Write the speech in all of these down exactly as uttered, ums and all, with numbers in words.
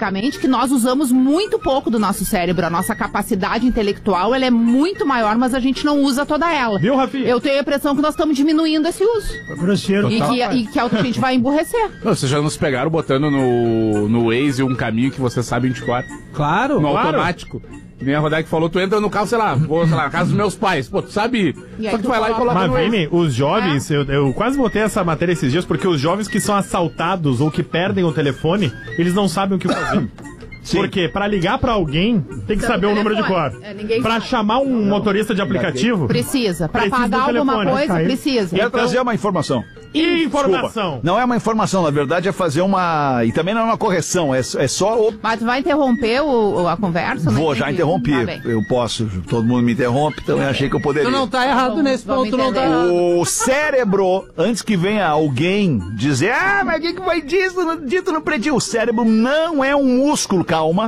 cientificamente que nós usamos muito pouco do nosso cérebro. A nossa capacidade intelectual, ela é muito maior, mas a gente não usa toda ela. Viu, Rafinha? Eu tenho a impressão que nós estamos diminuindo esse uso. Grosseiro. E que, e que a gente vai emburrecer. Não, vocês já nos pegaram botando no, no Waze um caminho que você sabe vinte e quatro. Claro, No claro. automático. Que nem a Rodaica falou, tu entra no carro, sei lá, vou, sei lá, na casa dos meus pais. Pô, tu sabe? E Só aí que tu tu vai lá e coloca- coloca Mas, no Waze. Vini, os jovens, eu, eu quase botei essa matéria esses dias, porque os jovens que são assaltados ou que perdem o telefone, eles não sabem o que fazer. Porque pra ligar pra alguém, tem que Pelo saber o número de telefone. cor. É, ninguém Pra sabe. chamar um motorista de aplicativo, Precisa. Pra Precisa do pagar alguma telefone, coisa, Caio. precisa. Quero trazer uma informação. informação. Não é uma informação, na verdade é fazer uma... E também não é uma correção, é, é só... O... Mas tu vai interromper o, o- a conversa? Não Vou já entendi. interromper. Tá bem. Eu posso, todo mundo me interrompe, então eu achei que eu poderia. Tu não tá errado Vamos- nesse vamos ponto, não tá entender. errado. O cérebro, antes que venha alguém dizer, ah, mas o que, que foi dito no, dito no pretinho? O cérebro não é um músculo, calma,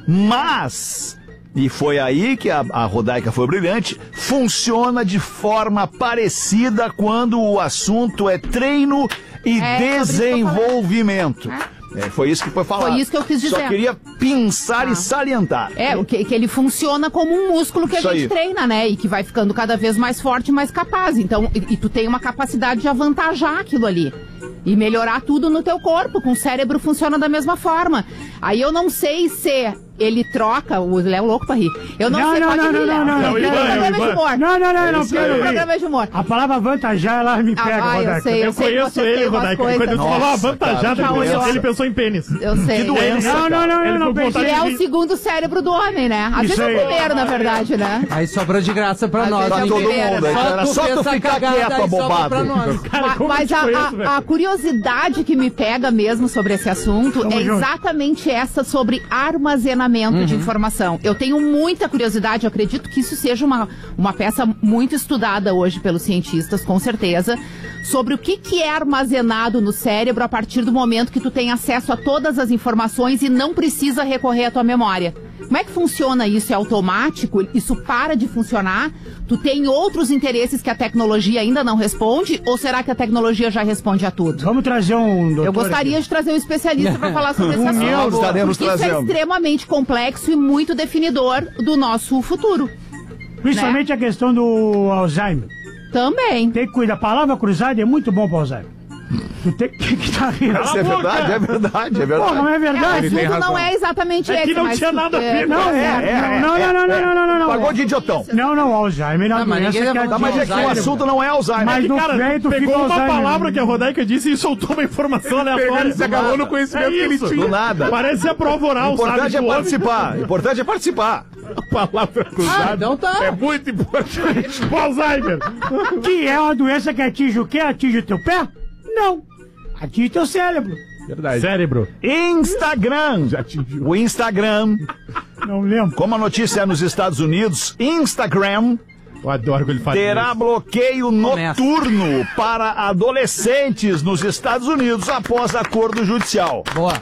mas, e foi aí que a, a Rodaica foi brilhante, funciona de forma parecida quando o assunto é treino e É, sobre isso que eu desenvolvimento. É, foi isso que foi falado. Foi isso que eu quis Só dizer. queria pensar Ah. e salientar. É, o que, que ele funciona como um músculo que a Isso gente aí. treina, né? E que vai ficando cada vez mais forte e mais capaz. Então, e, e tu tem uma capacidade de avantajar aquilo ali. E melhorar tudo no teu corpo. Com o cérebro funciona da mesma forma. Aí eu não sei se ele troca... O Léo louco pra rir. Eu não, Não, sei... não, pode não, rir, não, Léo. não, não, O não, programa Ivan, é de Ivan. humor. Não, não, não, eu não O quero programa é rir. de humor. A palavra avantajar, ela me Ah, pega, vai, eu Rodaica. sei, Eu sei que conheço você ele, tem umas Rodaica. coisas. Quando ele falou Nossa, avantajado, cara, ele, já pensou- olhou. ele pensou em pênis. Eu sei. Que doença. Não, não, não, Ele não, não, ficou com pensei. Ele é vontade o segundo cérebro do homem, né? Às vezes Isso é aí. o primeiro, na verdade, né? Aí sobra de graça pra Às nós. vezes é Pra o todo primeiro, mundo, né? aí, era tu só fez tu essa ficar cagada, quieto, aí sobra abobado. pra nós. Cara, Ma- como Mas que a, foi a- isso, velho? a curiosidade que me pega mesmo sobre esse assunto Tamo é junto. exatamente essa sobre armazenamento de informação. Eu tenho muita curiosidade, eu acredito que isso seja uma, uma peça muito estudada hoje pelos cientistas, com certeza, sobre o que, que é armazenado no cérebro a partir do momento que tu tem acesso a todas as informações e não precisa recorrer à tua memória. Como é que funciona isso? É automático? Isso para de funcionar? Tu tem outros interesses que a tecnologia ainda não responde? Ou será que a tecnologia já responde a tudo? Vamos trazer um doutor Eu gostaria aqui. de trazer um especialista para falar sobre esse Um assunto. nós estaremos porque isso é trazendo. extremamente complexo e muito definidor do nosso futuro. Principalmente a questão do Alzheimer. Também. Tem que cuidar. A palavra cruzada é muito bom para Alzheimer. Tu tem que que tá rindo. Isso é verdade, é verdade, é verdade. Pô, não é É, o verdade? tem assunto razão. não é exatamente É que esse, não mas... tinha nada a ver, Não, é. é, Não, não, não, não, não, não, não, não. Pagou de idiotão. Não, não, Alzheimer é uma Ah, mas doença ninguém que vai Tá, mas é que o Alzheimer. assunto não é Alzheimer. Mas Que, no cara, feio tu pegou fica uma Alzheimer. palavra que a Rodaica disse e soltou uma informação aleatória. Ele se agarrou no conhecimento É que ele isso. tinha. Do nada. Parece a prova oral, O importante sabe? é do homem. participar. O importante é participar. A palavra Ah, cruzada então tá. é muito importante. O Alzheimer. Que é uma doença que atinge o quê? Atinge o teu pé? Não. Atinge teu cérebro. Verdade. Cérebro. Instagram. O Instagram, Não lembro. como a notícia é nos Estados Unidos, Instagram Eu adoro que ele faz terá isso. bloqueio Começa. noturno para adolescentes nos Estados Unidos após acordo judicial. Boa.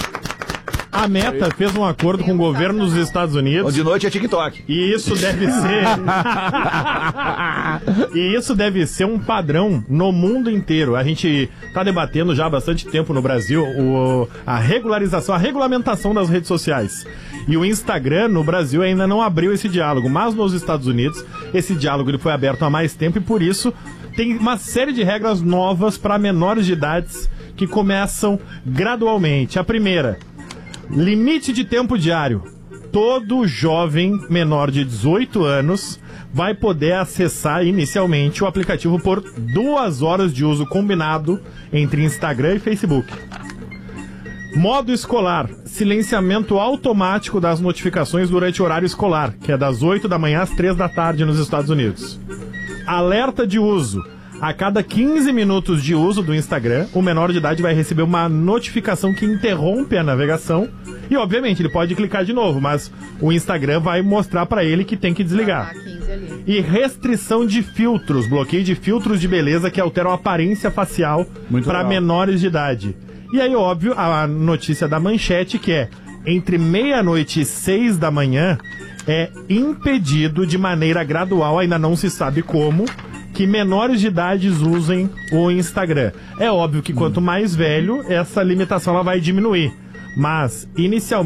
A Meta fez um acordo com o governo dos Estados Unidos. De noite é TikTok. E isso deve ser. E isso deve ser um padrão no mundo inteiro. A gente tá debatendo já há bastante tempo no Brasil o, a regularização, a regulamentação das redes sociais. E o Instagram no Brasil ainda não abriu esse diálogo, mas nos Estados Unidos esse diálogo ele foi aberto há mais tempo e por isso tem uma série de regras novas para menores de idades que começam gradualmente. A primeira, limite de tempo diário. Todo jovem menor de dezoito anos vai poder acessar inicialmente o aplicativo por duas horas de uso combinado entre Instagram e Facebook. Modo escolar, silenciamento automático das notificações durante o horário escolar, que é das oito da manhã às três da tarde nos Estados Unidos. Alerta de uso. A cada quinze minutos de uso do Instagram, o menor de idade vai receber uma notificação que interrompe a navegação. E, obviamente, ele pode clicar de novo, mas o Instagram vai mostrar pra ele que tem que desligar. Ah, quinze ali. E restrição de filtros, bloqueio de filtros de beleza que alteram a aparência facial Muito para legal. menores de idade. E aí, óbvio, a notícia da manchete que é entre meia-noite e seis da manhã é impedido de maneira gradual, ainda não se sabe como, que menores de idade usem o Instagram. É óbvio que quanto mais velho, essa limitação ela vai diminuir. Mas, inicialmente,